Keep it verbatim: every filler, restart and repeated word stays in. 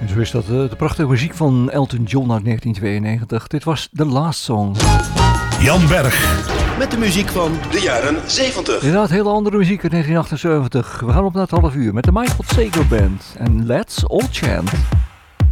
En zo is dat uh, de prachtige muziek van Elton John uit negentien tweeënnegentig. Dit was The Last Song. Jan Berg. Met de muziek van de jaren zeventig. Inderdaad, hele andere muziek uit negentien achtenzeventig. We gaan op naar het half uur met de Michael Sager Band. En Let's All Chant.